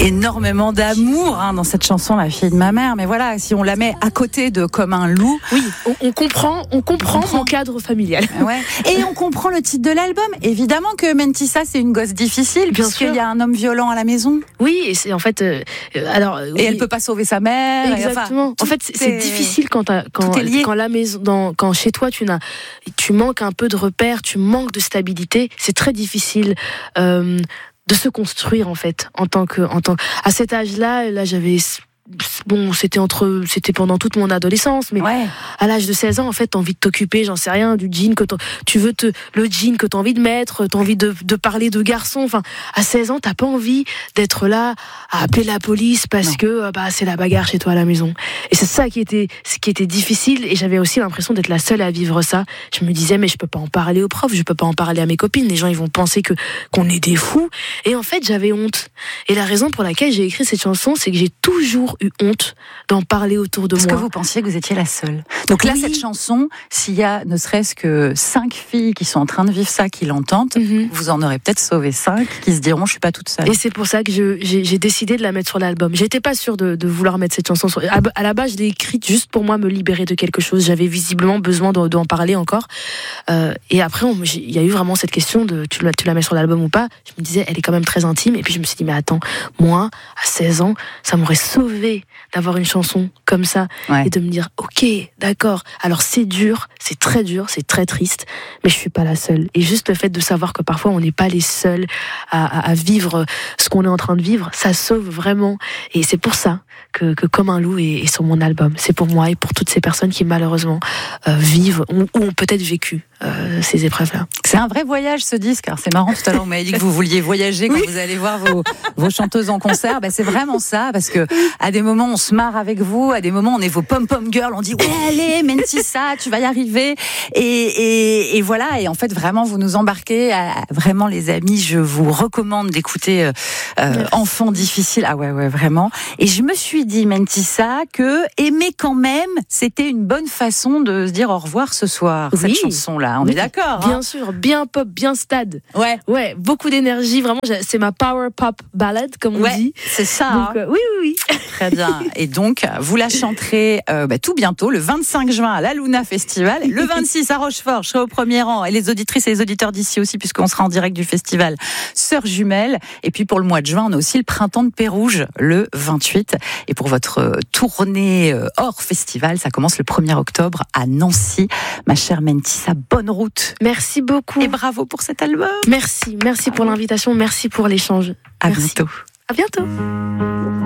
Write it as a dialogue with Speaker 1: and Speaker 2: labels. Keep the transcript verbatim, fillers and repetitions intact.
Speaker 1: énormément d'amour hein, dans cette chanson, La fille de ma mère. Mais voilà, si on la met à côté de Comme un loup,
Speaker 2: oui, on, on comprend, on comprend, on comprend mon cadre familial.
Speaker 1: Ouais. Et on comprend le titre de l'album. Évidemment que Mentissa, c'est une gosse difficile,
Speaker 2: bien
Speaker 1: puisqu'il
Speaker 2: sûr.
Speaker 1: y a un homme violent à la maison.
Speaker 2: Oui, et c'est en fait, euh, alors.
Speaker 1: Et
Speaker 2: oui.
Speaker 1: elle peut pas sauver sa mère.
Speaker 2: Exactement.
Speaker 1: Enfin,
Speaker 2: en fait, c'est, c'est difficile quand t'as, quand, quand la maison, dans, quand chez toi tu n'as, tu manques un peu de repères, tu manques de stabilité. C'est très difficile. Euh, de se construire en fait en tant que en tant à cet âge-là là j'avais bon c'était entre c'était pendant toute mon adolescence mais
Speaker 1: ouais.
Speaker 2: à l'âge de seize ans en fait t'as envie de t'occuper j'en sais rien du jean que tu veux te le jean que t'as envie de mettre t'as envie de, de parler de garçon enfin à seize ans t'as pas envie d'être là à appeler la police parce non. que bah c'est la bagarre chez toi à la maison et c'est ça qui était ce qui était difficile et j'avais aussi l'impression d'être la seule à vivre ça. Je me disais mais je peux pas en parler aux profs, je peux pas en parler à mes copines, les gens ils vont penser que qu'on est des fous et en fait j'avais honte et la raison pour laquelle j'ai écrit cette chanson c'est que j'ai toujours eu honte d'en parler autour de
Speaker 1: Parce
Speaker 2: moi.
Speaker 1: Parce que vous pensiez que vous étiez la seule. Donc là, oui. cette chanson, s'il y a ne serait-ce que cinq filles qui sont en train de vivre ça, qui l'entendent, mm-hmm. vous en aurez peut-être sauvé cinq qui se diront, je suis pas toute seule.
Speaker 2: Et c'est pour ça que je, j'ai, j'ai décidé de la mettre sur l'album. J'étais pas sûre de, de vouloir mettre cette chanson sur. À, à la base, je l'ai écrite juste pour moi me libérer de quelque chose. J'avais visiblement besoin de, d'en parler encore. Euh, et après, il y a eu vraiment cette question de tu la, tu la mets sur l'album ou pas. Je me disais, elle est quand même très intime. Et puis je me suis dit, mais attends, moi, à seize ans, ça m'aurait sauvé d'avoir une chanson comme ça ouais. et de me dire ok d'accord alors c'est dur c'est très dur c'est très triste mais je suis pas la seule et juste le fait de savoir que parfois on n'est pas les seuls à, à, à vivre ce qu'on est en train de vivre ça sauve vraiment et c'est pour ça que, que Comme un loup est, est sur mon album c'est pour moi et pour toutes ces personnes qui malheureusement euh, vivent ou, ou ont peut-être vécu euh, ces épreuves là.
Speaker 1: C'est un vrai voyage ce disque alors c'est marrant tout à l'heure vous m'avez dit que vous vouliez voyager quand oui. vous allez voir vos, vos chanteuses en concert ben, c'est vraiment ça parce que à des moments on se marre avec vous, à des moments on est vos pom-pom girls, on dit ouais allez Mentissa, tu vas y arriver et, et, et voilà et en fait vraiment vous nous embarquez, à, vraiment les amis je vous recommande d'écouter euh, Enfant difficile, ah ouais ouais vraiment et je me suis dit Mentissa que aimer quand même c'était une bonne façon de se dire au revoir ce soir, oui. cette chanson là, on oui. est d'accord
Speaker 2: bien
Speaker 1: hein
Speaker 2: sûr, bien pop, bien stade
Speaker 1: ouais,
Speaker 2: ouais beaucoup d'énergie, vraiment c'est ma power pop ballad comme on
Speaker 1: ouais,
Speaker 2: dit
Speaker 1: c'est ça
Speaker 2: donc,
Speaker 1: hein.
Speaker 2: euh, oui oui oui
Speaker 1: très bien. Et donc, vous la chanterez euh, bah, tout bientôt, le vingt-cinq juin à la Luna Festival, le vingt-six à Rochefort, je serai au premier rang, et les auditrices et les auditeurs d'ici aussi, puisqu'on sera en direct du festival Sœurs Jumelles. Et puis pour le mois de juin, on a aussi le Printemps de Pérouge, le vingt-huit. Et pour votre tournée euh, hors festival, ça commence le premier octobre à Nancy. Ma chère Mentissa, bonne route.
Speaker 2: Merci beaucoup.
Speaker 1: Et bravo pour cet album.
Speaker 2: Merci, merci pour l'invitation, merci pour l'échange.
Speaker 1: À
Speaker 2: merci.
Speaker 1: bientôt.
Speaker 2: À bientôt.